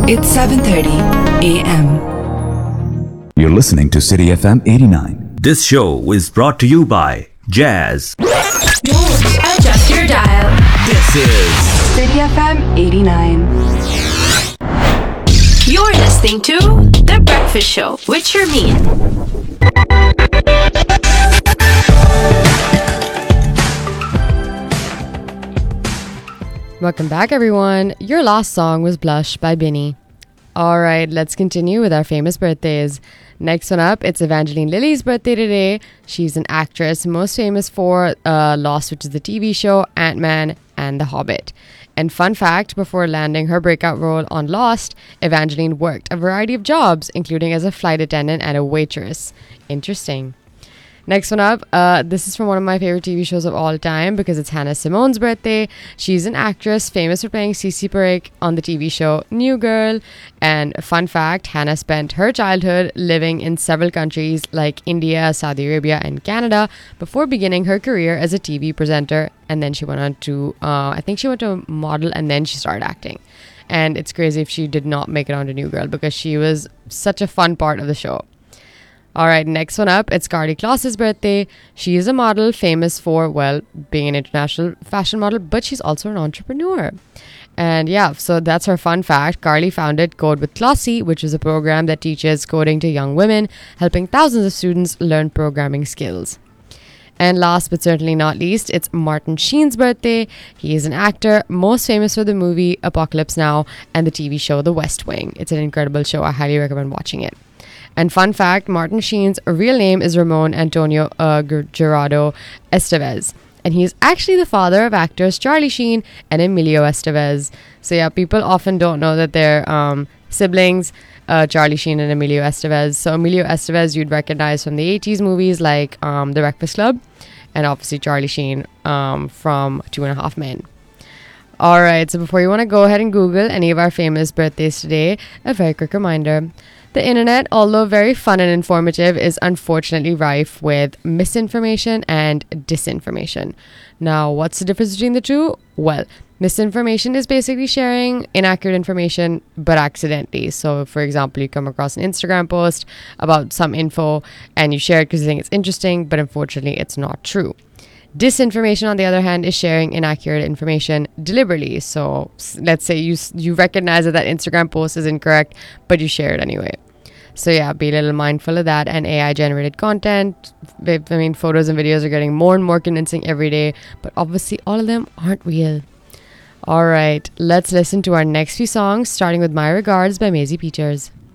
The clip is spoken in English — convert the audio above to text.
It's 7:30 a.m. You're listening to City FM 89. This show is brought to you by Jazz. Adjust your dial. This is City FM 89. You're listening to The Breakfast Show with Sharmeen. Welcome back, everyone. Your last song was Blush by Binny. All right, let's continue with our famous birthdays. Next one up, it's Evangeline Lilly's birthday today. She's an actress most famous for Lost, which is the TV show, Ant-Man, and The Hobbit. And fun fact, before landing her breakout role on Lost, Evangeline worked a variety of jobs, including as a flight attendant and a waitress. Interesting. Next one up, this is from one of my favorite TV shows of all time because it's Hannah Simone's birthday. She's an actress famous for playing Cece Parekh on the TV show New Girl. And fun fact, Hannah spent her childhood living in several countries like India, Saudi Arabia, and Canada before beginning her career as a TV presenter. And then she went on to, I think she went to model and then she started acting. And it's crazy if she did not make it onto New Girl because she was such a fun part of the show. All right, next one up, it's Karlie Kloss's birthday. She is a model famous for, well, being an international fashion model, but she's also an entrepreneur. And yeah, so that's her fun fact. Karlie founded Code with Klossy, which is a program that teaches coding to young women, helping thousands of students learn programming skills. And last but certainly not least, it's Martin Sheen's birthday. He is an actor, most famous for the movie Apocalypse Now and the TV show The West Wing. It's an incredible show. I highly recommend watching it. And fun fact, Martin Sheen's real name is Ramon Antonio Gerardo Estevez. And he is actually the father of actors Charlie Sheen and Emilio Estevez. So yeah, people often don't know that they're siblings, Charlie Sheen and Emilio Estevez. So Emilio Estevez you'd recognize from the 80s movies like The Breakfast Club. And obviously Charlie Sheen from Two and a Half Men. Alright, so before you want to go ahead and Google any of our famous birthdays today, a very quick reminder. The internet, although very fun and informative, is unfortunately rife with misinformation and disinformation. Now, what's the difference between the two? Well, misinformation is basically sharing inaccurate information, but accidentally. So, for example, you come across an Instagram post about some info and you share it because you think it's interesting, but unfortunately, it's not true. Disinformation, on the other hand, is sharing inaccurate information deliberately. So, let's say you recognize that Instagram post is incorrect, but you share it anyway. So yeah, be a little mindful of that. And AI generated content, photos and videos are getting more and more convincing every day, but obviously all of them aren't real. All right, let's listen to our next few songs, starting with My Regards by Maisie Peters.